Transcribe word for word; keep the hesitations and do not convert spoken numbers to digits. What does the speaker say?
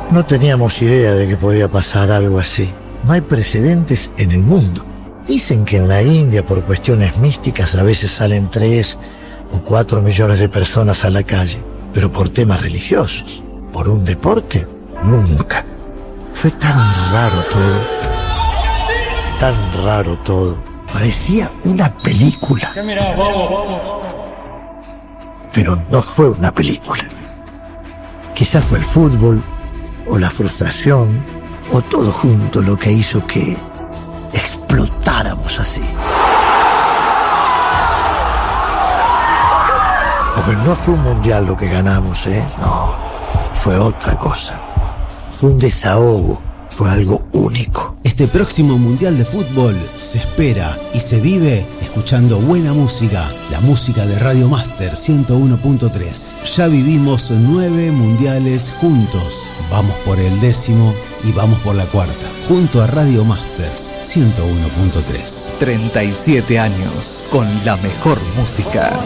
No teníamos idea de que podía pasar algo así. No hay precedentes en el mundo. Dicen que en la India, por cuestiones místicas, a veces salen tres o cuatro millones de personas a la calle, pero por temas religiosos. Por un deporte, nunca. Fue tan raro todo, tan raro todo. Parecía una película. Pero no fue una película. Quizás fue el fútbol, o la frustración, o todo junto lo que hizo que explotáramos así. Porque no fue un mundial lo que ganamos, ¿eh? No, fue otra cosa. Fue un desahogo, fue algo único. Este próximo Mundial de Fútbol se espera y se vive escuchando buena música, la música de Radio Master ciento uno punto tres. Ya vivimos nueve mundiales juntos. Vamos por el décimo y vamos por la cuarta, junto a Radio Masters ciento uno punto tres. treinta y siete años con la mejor música.